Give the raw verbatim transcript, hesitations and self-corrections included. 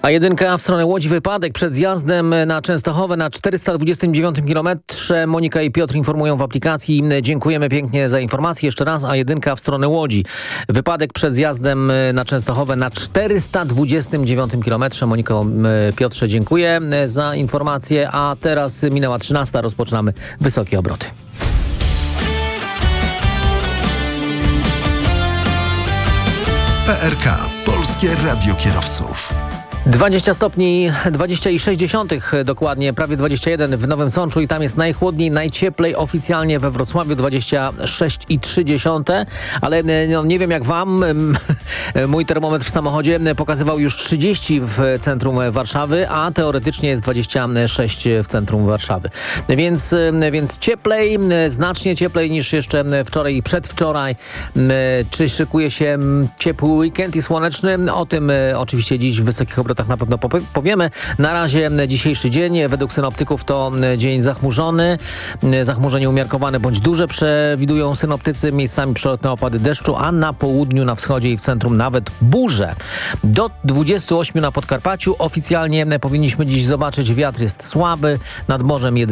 A jedynka w stronę Łodzi, wypadek przed zjazdem na Częstochowę na czterysta dwudziestym dziewiątym kilometrze. Monika i Piotr informują w aplikacji. Dziękujemy pięknie za informację. Jeszcze raz, a jedynka w stronę Łodzi. Wypadek przed zjazdem na Częstochowę na czterysta dwudziestym dziewiątym kilometrze. Moniko, Piotrze, dziękuję za informację. A teraz minęła trzynasta. Rozpoczynamy wysokie obroty. P R K. Polskie Radio Kierowców. dwadzieścia stopni, dwadzieścia i sześć dziesiątych dokładnie, prawie dwadzieścia jeden w Nowym Sączu i tam jest najchłodniej, najcieplej oficjalnie we Wrocławiu, dwadzieścia sześć i trzy dziesiąte, ale no, nie wiem jak wam, mój termometr w samochodzie pokazywał już trzydzieści w centrum Warszawy, a teoretycznie jest dwadzieścia sześć w centrum Warszawy. Więc, więc cieplej, znacznie cieplej niż jeszcze wczoraj i przedwczoraj. Czy szykuje się ciepły weekend i słoneczny? O tym oczywiście dziś w Wysokich Obrotach tak na pewno powiemy. Na razie dzisiejszy dzień według synoptyków to dzień zachmurzony. Zachmurzenie umiarkowane bądź duże przewidują synoptycy. Miejscami przelotne opady deszczu, a na południu, na wschodzie i w centrum nawet burze. Do dwudziestu ośmiu na Podkarpaciu. Oficjalnie powinniśmy dziś zobaczyć, wiatr jest słaby. Nad morzem jedynie